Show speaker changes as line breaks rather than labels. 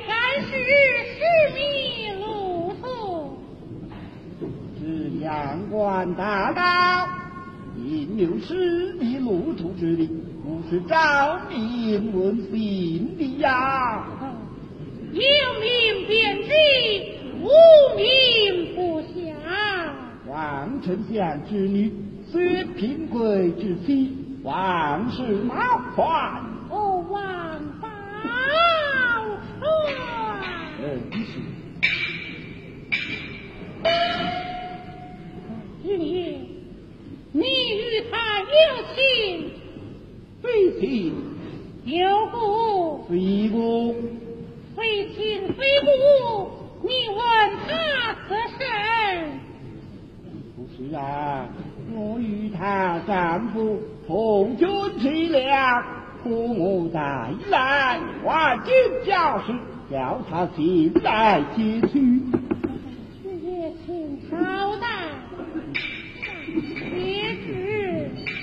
还是失迷路途。
是阳关大道，应有失迷路途之理，不是找命问姓的呀。
有名便知，无名不详。
王丞相之女，薛平贵之妻，王氏毛传。
哦，王宝传。
是。
师爷，你与他有情
非情
有故？
非故。
非情非故，你问他何事？
不是啊，我与她丈夫同军齐粮，托我带来，万金教示，叫他前来接去。
师爷，请稍等。